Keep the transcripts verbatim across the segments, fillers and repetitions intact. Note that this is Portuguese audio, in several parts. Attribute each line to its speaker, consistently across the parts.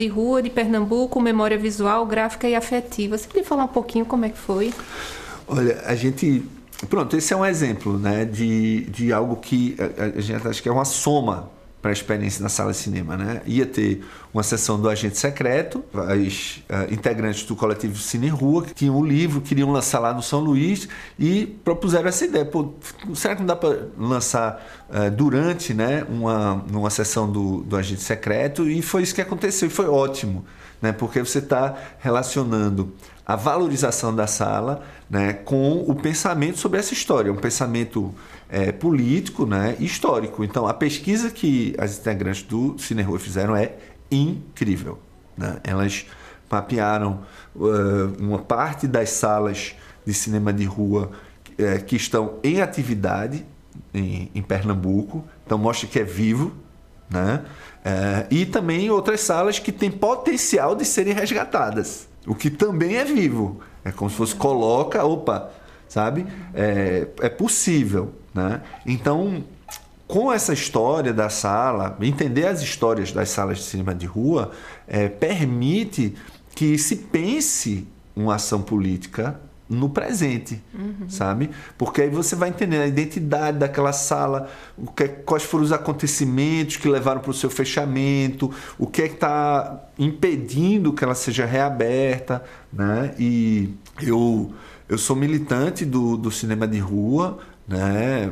Speaker 1: de Rua de Pernambuco, memória visual, gráfica e afetiva. Você podia falar um pouquinho como é que foi?
Speaker 2: Olha, a gente... Pronto, esse é um exemplo, né, de, de algo que a, a gente acha que é uma soma para a experiência na sala de cinema, né? Ia ter uma sessão do Agente Secreto, as uh, integrantes do coletivo Cine Rua, que tinham um livro, queriam lançar lá no São Luís e propuseram essa ideia. Pô, será que não dá para lançar uh, durante, né, uma, uma sessão do, do Agente Secreto? E foi isso que aconteceu, e foi ótimo, né? Porque você está relacionando a valorização da sala, né, com o pensamento sobre essa história, um pensamento é, político, né, e histórico. Então, a pesquisa que as integrantes do Cine Rua fizeram é incrível, né? Elas mapearam uh, uma parte das salas de cinema de rua uh, que estão em atividade em, em Pernambuco, então mostra que é vivo, né? Uh, e também outras salas que têm potencial de serem resgatadas, o que também é vivo. É como se fosse coloca, opa, sabe? É, é possível, né? Então, com essa história da sala, entender as histórias das salas de cinema de rua, é, permite que se pense uma ação política no presente, uhum. sabe? Porque aí você vai entender a identidade daquela sala, o que, quais foram os acontecimentos que levaram para o seu fechamento, o que é que está impedindo que ela seja reaberta, né? E eu, eu sou militante do, do cinema de rua, né?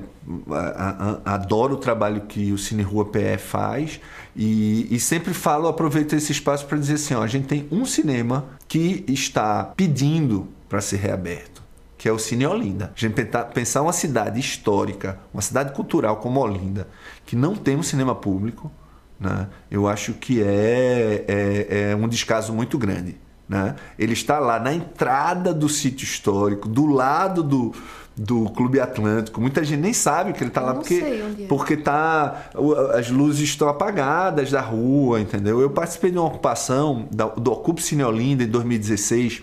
Speaker 2: Adoro o trabalho que o Cine Rua P E faz e, e sempre falo, aproveito esse espaço para dizer assim, ó, a gente tem um cinema que está pedindo para ser reaberto, que é o Cine Olinda. A gente pensar uma cidade histórica, uma cidade cultural como Olinda, que não tem um cinema público, né? Eu acho que é, é, é um descaso muito grande, né? Ele está lá na entrada do sítio histórico, do lado do, do Clube Atlântico. Muita gente nem sabe que ele está lá porque, é. porque tá, as luzes estão apagadas da rua, entendeu? Eu participei de uma ocupação do Ocupe Cine Olinda em dois mil e dezesseis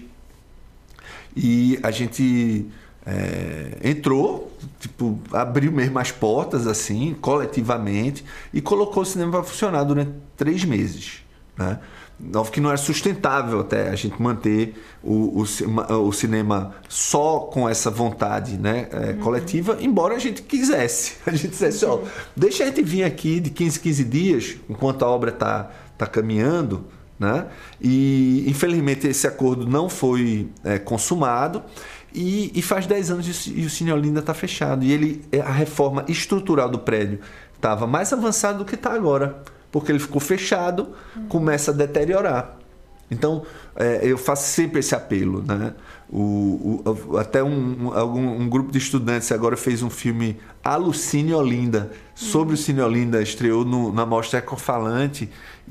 Speaker 2: e a gente é, entrou, tipo, abriu mesmo as portas assim, coletivamente, e colocou o cinema para funcionar durante três meses, né? Óbvio que não é sustentável até a gente manter o, o, o cinema só com essa vontade, né, é, uhum. coletiva, embora a gente quisesse. A gente dissesse, ó, deixa a gente vir aqui de quinze em quinze dias, enquanto a obra está tá caminhando, né? E infelizmente esse acordo não foi é, consumado e, e faz dez anos e o Cine Olinda está fechado. E ele, a reforma estrutural do prédio estava mais avançada do que está agora, porque ele ficou fechado, começa a deteriorar. Então, é, eu faço sempre esse apelo, né? O, o, até um, um, um grupo de estudantes agora fez um filme Alucine Olinda, sobre o Cine Olinda, estreou no, na Mostra Ecofalante,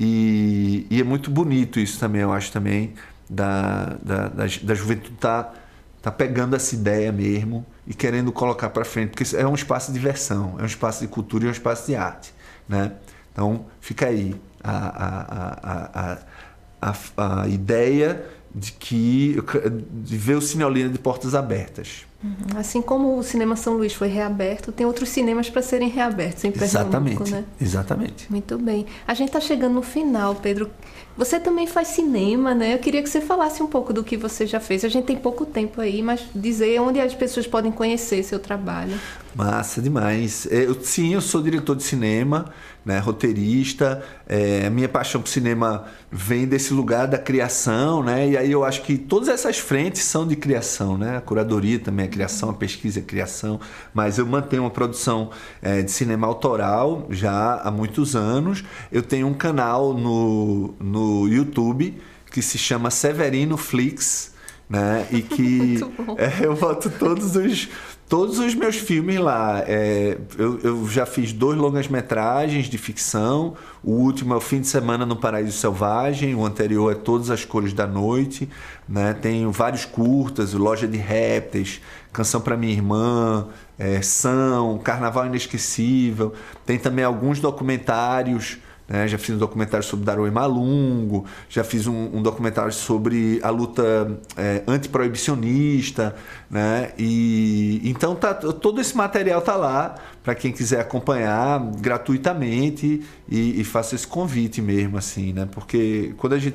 Speaker 2: e, e é muito bonito isso também, eu acho também, da, da, da, da juventude tá, tá pegando essa ideia mesmo e querendo colocar para frente, porque é um espaço de diversão, é um espaço de cultura e é um espaço de arte, né? Então, fica aí a, a, a, a, a, a ideia de, que, de ver o Cine Olinda de portas abertas.
Speaker 1: Assim como o Cinema São Luís foi reaberto, tem outros cinemas para serem reabertos em Pernambuco,
Speaker 2: exatamente,
Speaker 1: né?
Speaker 2: Exatamente.
Speaker 1: Muito bem. A gente está chegando no final, Pedro. Você também faz cinema, né? Eu queria que você falasse um pouco do que você já fez. A gente tem pouco tempo aí, mas dizer onde as pessoas podem conhecer seu trabalho.
Speaker 2: Massa demais. Eu, sim, eu sou diretor de cinema, né, roteirista. É, a minha paixão por cinema vem desse lugar da criação, né? E aí eu acho que todas essas frentes são de criação, né? A curadoria também é criação, a pesquisa é criação. Mas eu mantenho uma produção é, de cinema autoral já há muitos anos. Eu tenho um canal no, no YouTube que se chama Severino Flix, né? E que é, eu boto todos os Todos os meus filmes lá, é, eu, eu já fiz dois longas-metragens de ficção, o último é O Fim de Semana no Paraíso Selvagem, o anterior é Todas as Cores da Noite, né? Tenho vários curtas, Loja de Répteis, Canção para Minha Irmã, é, São, Carnaval Inesquecível, tem também alguns documentários né? Já fiz um documentário sobre Daroe Malungo, já fiz um, um documentário sobre a luta é, antiproibicionista, né? E então tá, todo esse material tá lá para quem quiser acompanhar gratuitamente, e, e faço esse convite mesmo, assim, né? Porque quando a gente